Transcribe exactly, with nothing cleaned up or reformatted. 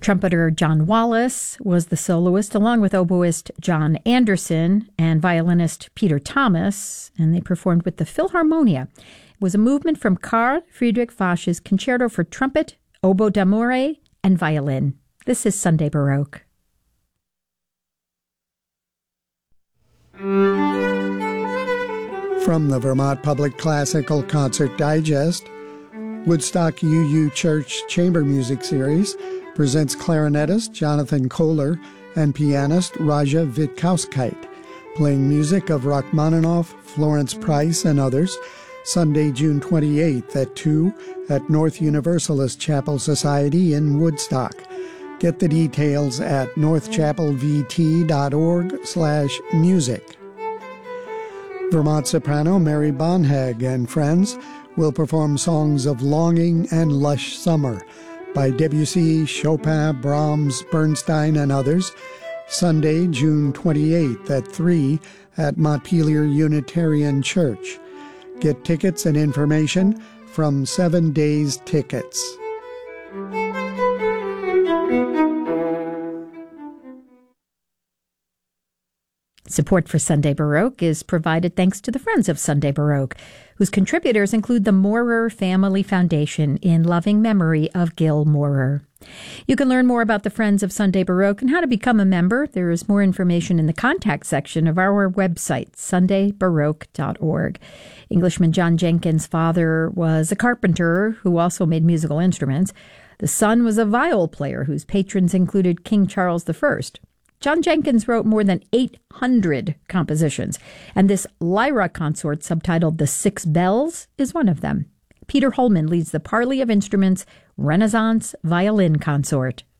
Trumpeter John Wallace was the soloist, along with oboist John Anderson and violinist Peter Thomas, and they performed with the Philharmonia. It was a movement from Carl Friedrich Fasch's Concerto for Trumpet, Oboe d'Amore, and Violin. This is Sunday Baroque. From the Vermont Public Classical Concert Digest, Woodstock U U Church Chamber Music Series presents clarinetist Jonathan Kohler and pianist Raja Vitkauskite, playing music of Rachmaninoff, Florence Price, and others, Sunday, June twenty-eighth at two at North Universalist Chapel Society in Woodstock. Get the details at northchapelvt.org slash music. Vermont soprano Mary Bonhag and friends will perform songs of longing and lush summer by Debussy, Chopin, Brahms, Bernstein, and others, Sunday, June twenty-eighth at three at Montpelier Unitarian Church. Get tickets and information from Seven Days Tickets. Support for Sunday Baroque is provided thanks to the Friends of Sunday Baroque, whose contributors include the Moorer Family Foundation in loving memory of Gil Moorer. You can learn more about the Friends of Sunday Baroque and how to become a member. There is more information in the contact section of our website, sunday baroque dot org. Englishman John Jenkins' father was a carpenter who also made musical instruments. The son was a viol player whose patrons included King Charles the First. John Jenkins wrote more than eight hundred compositions, and this lyra consort subtitled The Six Bells is one of them. Peter Holman leads the Parley of Instruments Renaissance Violin Consort.